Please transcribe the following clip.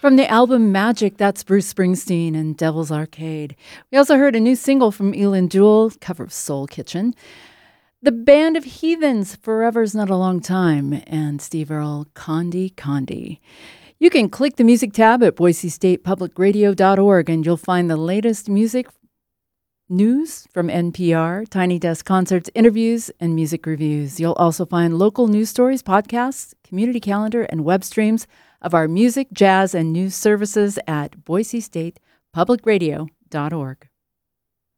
From the album Magic, that's Bruce Springsteen and Devil's Arcade. We also heard a new single from Elin Jewell, cover of Soul Kitchen. The Band of Heathens, Forever's Not a Long Time, and Steve Earle, Condi Condi. You can click the music tab at boisestatepublicradio.org and you'll find the latest music news from NPR, Tiny Desk concerts, interviews, and music reviews. You'll also find local news stories, podcasts, community calendar, and web streams of our music, jazz, and news services at boisestatepublicradio.org.